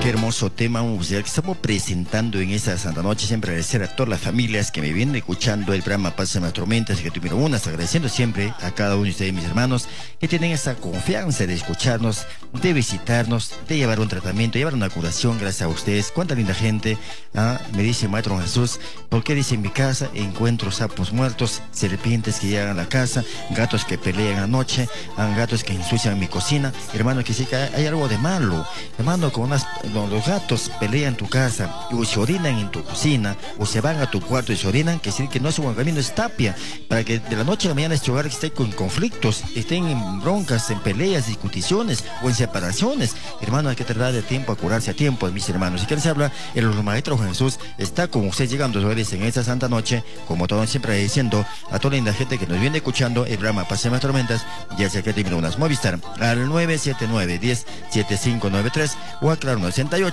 Qué hermoso tema musical que estamos presentando en esta Santa Noche. Siempre agradecer a todas las familias que me vienen escuchando el programa Pásame las Tormentas y que tuvieron unas, agradeciendo siempre a cada uno de ustedes, mis hermanos, que tienen esa confianza de escucharnos, de visitarnos, de llevar un tratamiento, llevar una curación gracias a ustedes. Cuánta linda gente, me dice Maestro Jesús, ¿por qué dice en mi casa encuentro sapos muertos, serpientes que llegan a la casa, gatos que pelean anoche, gatos que ensucian mi cocina? Hermano, que sí que hay algo de malo, hermano, los gatos pelean en tu casa o se orinan en tu cocina o se van a tu cuarto y se orinan, que decir que no es un buen camino, es tapia, para que de la noche a la mañana este hogar esté con conflictos, estén en broncas, en peleas, discusiones o en separaciones. Hermano, hay que tratar de tiempo a curarse a tiempo, mis hermanos. Y que les habla el Maestro Jesús, está con ustedes llegando a hogares en esta Santa Noche, como todo siempre diciendo a toda la linda gente que nos viene escuchando el programa Pase Más Tormentas, ya sea que termine unas Movistar al 979-10-7593 o a Claro 68.